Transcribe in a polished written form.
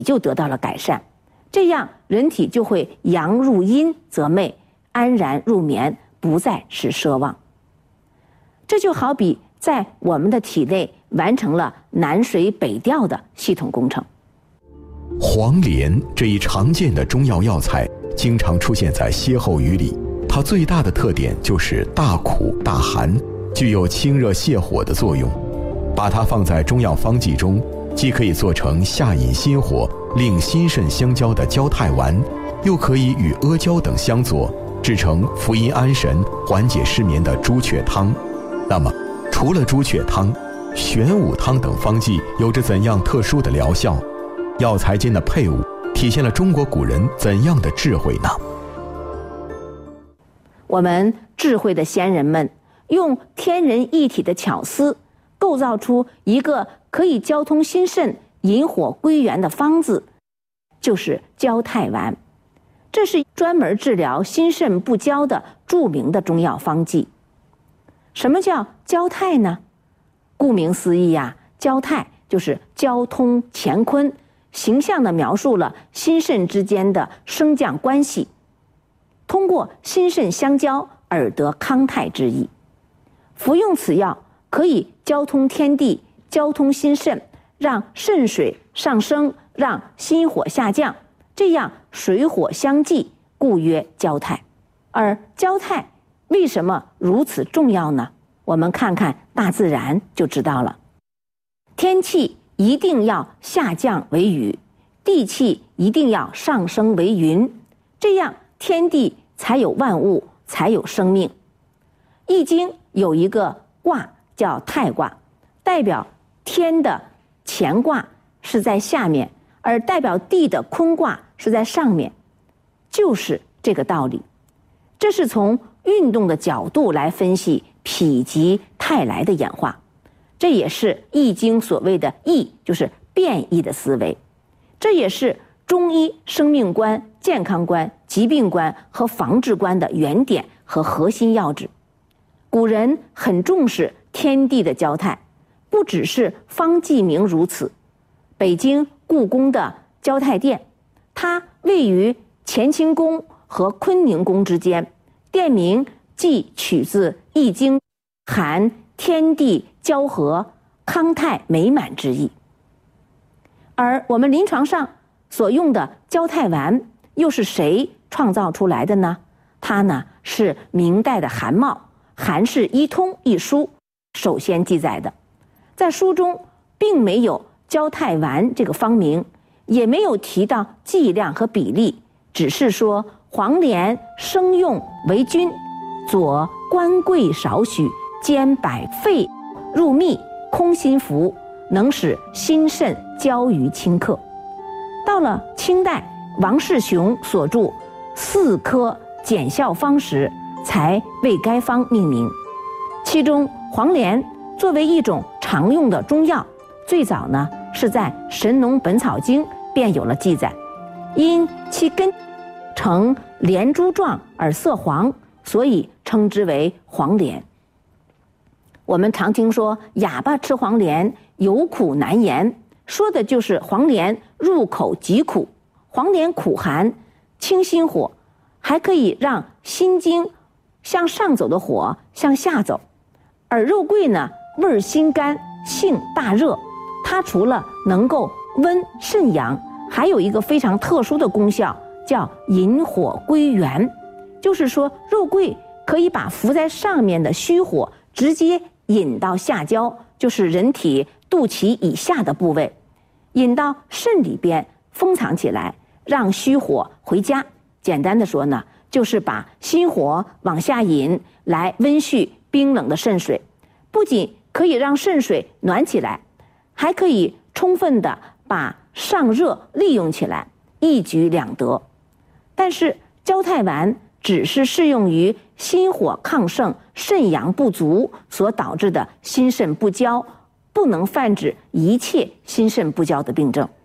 就得到了改善，这样人体就会阳入阴则寐，安然入眠，不再是奢望。这就好比在我们的体内完成了南水北调的系统工程。 黄连这一常见的中药药材，经常出现在歇后语里。它最大的特点就是大苦大寒，具有清热泻火的作用。把它放在中药方剂中，既可以做成下引心火、令心肾相交的焦太丸，又可以与阿胶等相佐，制成扶阴安神、缓解失眠的朱雀汤。那么，除了朱雀汤，玄武汤等方剂有着怎样特殊的疗效？药材间的配伍体现了中国古人怎样的智慧呢？ 我们智慧的先人们用天人一体的巧思，构造出一个可以交通心肾、引火归元的方子，就是焦太丸。这是专门治疗心肾不交的著名的中药方剂。什么叫交太呢？顾名思义呀，交太就是交通乾坤，形象地描述了心肾之间的升降关系。通过心肾相交而得康泰之意。服用此药可以交通天地，交通心肾，让肾水上升，让心火下降，这样水火相济，故曰交泰。而交泰为什么如此重要呢？我们看看大自然就知道了。天气一定要下降为雨，地气一定要上升为云，这样天地才有万物，才有生命。易经有一个卦叫太卦，代表天的乾卦是在下面，而代表地的坤卦是在上面，就是这个道理。这是从运动的角度来分析否极泰来的演化，这也是易经所谓的易，就是变异的思维。这也是中医生命观、健康观、疾病观和防治观的原点和核心要旨。古人很重视天地的交泰，不只是方剂名如此。北京故宫的交泰殿，它位于乾清宫和坤宁宫之间，殿名即取自易经，含天地交合、康泰美满之意。而我们临床上所用的焦太丸又是谁创造出来的呢？它呢是明代的韩茂《韩氏医通》一书首先记载的。在书中并没有焦太丸这个方名，也没有提到剂量和比例，只是说黄连生用为君，佐官桂少许，兼百费入秘，空心服，能使心肾交于顷刻。到了清代，王世雄所著《4科减效方》时，才为该方命名。其中黄连作为一种常用的中药，最早呢是在《神农本草经》便有了记载，因其根呈连珠状而色黄，所以称之为黄连。我们常听说哑巴吃黄连有苦难言，说的就是黄连入口极苦。黄连苦寒，清心火，还可以让心经向上走的火向下走。而肉桂呢，味辛甘，性大热，它除了能够温肾阳，还有一个非常特殊的功效，叫引火归元。就是说肉桂可以把浮在上面的虚火直接引到下焦，就是人体肚脐以下的部位，引到肾里边封藏起来，让虚火回家。简单的说呢，就是把心火往下引，来温煦冰冷的肾水。不仅可以让肾水暖起来，还可以充分的把上热利用起来，一举两得。但是焦太丸只是适用于心火亢盛、肾阳不足所导致的心肾不交，不能泛指一切心肾不交的病症。